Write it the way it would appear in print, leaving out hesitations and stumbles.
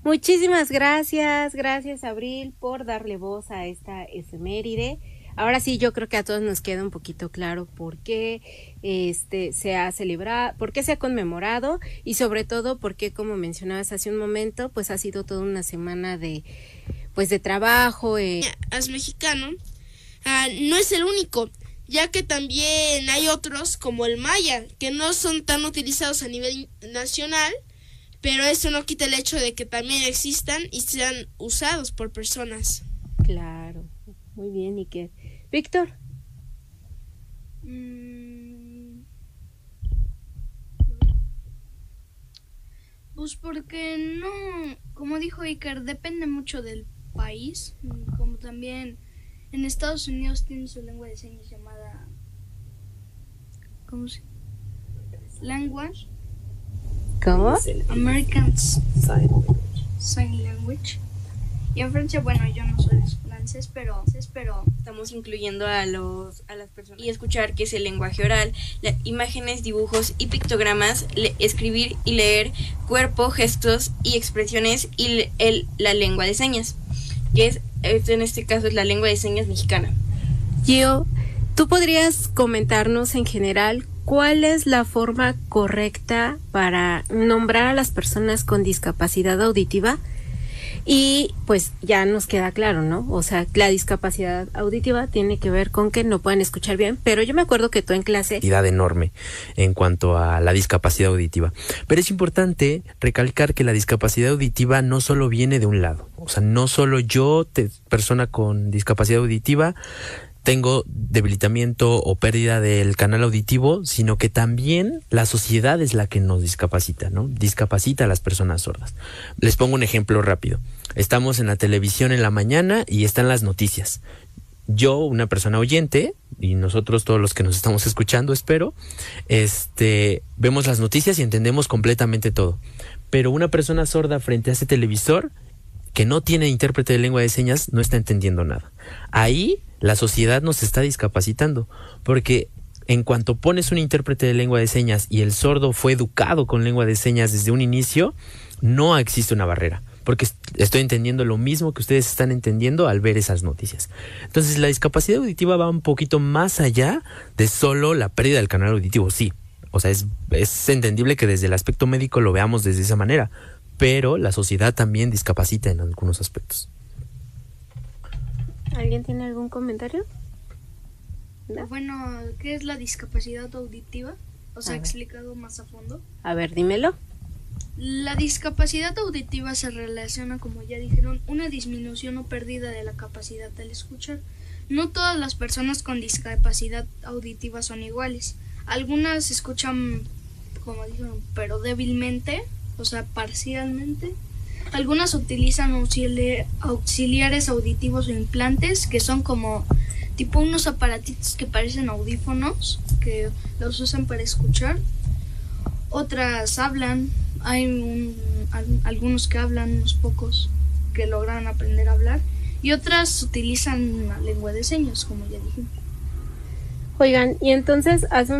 Muchísimas gracias Abril por darle voz a esta efeméride. Ahora sí, yo creo que a todos nos queda un poquito claro por qué se ha celebrado, por qué se ha conmemorado y sobre todo por qué, como mencionabas hace un momento, pues ha sido toda una semana de trabajo. As mexicano no es el único, ya que también hay otros como el maya, que no son tan utilizados a nivel nacional, pero eso no quita el hecho de que también existan y sean usados por personas. Claro, muy bien, Iker. Víctor. Pues porque no, como dijo Iker, depende mucho del país, como también en Estados Unidos tienen su lengua de señas llamada, ¿cómo se? Language. ¿Cómo? American Sign Language. Y en Francia, bueno, yo no soy francés, pero estamos incluyendo a las personas y escuchar qué es el lenguaje oral, imágenes, dibujos y pictogramas, escribir y leer, cuerpo, gestos y expresiones y la lengua de señas, que es en este caso es la lengua de señas mexicana. Gio, ¿tú podrías comentarnos en general cuál es la forma correcta para nombrar a las personas con discapacidad auditiva? Y pues ya nos queda claro, ¿no? O sea, la discapacidad auditiva tiene que ver con que no pueden escuchar bien, pero yo me acuerdo que tú en clase... enorme en cuanto a la discapacidad auditiva. Pero es importante recalcar que la discapacidad auditiva no solo viene de un lado. O sea, no solo yo, persona con discapacidad auditiva, tengo debilitamiento o pérdida del canal auditivo, sino que también la sociedad es la que nos discapacita, ¿no? Discapacita a las personas sordas. Les pongo un ejemplo rápido. Estamos en la televisión en la mañana y están las noticias. Yo, una persona oyente, y nosotros todos los que nos estamos escuchando, espero, vemos las noticias y entendemos completamente todo. Pero una persona sorda frente a ese televisor, que no tiene intérprete de lengua de señas, no está entendiendo nada. Ahí la sociedad nos está discapacitando, porque en cuanto pones un intérprete de lengua de señas y el sordo fue educado con lengua de señas desde un inicio, no existe una barrera, porque estoy entendiendo lo mismo que ustedes están entendiendo al ver esas noticias. Entonces la discapacidad auditiva va un poquito más allá de solo la pérdida del canal auditivo, sí. O sea, es entendible que desde el aspecto médico lo veamos desde esa manera, pero la sociedad también discapacita en algunos aspectos. ¿Alguien tiene algún comentario? ¿No? Bueno, ¿qué es la discapacidad auditiva? O sea, explicado más a fondo. A ver, dímelo. La discapacidad auditiva se relaciona, como ya dijeron, una disminución o pérdida de la capacidad al escuchar. No todas las personas con discapacidad auditiva son iguales. Algunas escuchan, como dijeron, pero débilmente, o sea, parcialmente. Algunas utilizan auxiliares auditivos o implantes, que son como tipo unos aparatitos que parecen audífonos, que los usan para escuchar. Otras hablan, hay algunos que hablan, unos pocos que logran aprender a hablar, y otras utilizan la lengua de señas, como ya dijimos. Oigan, y entonces hace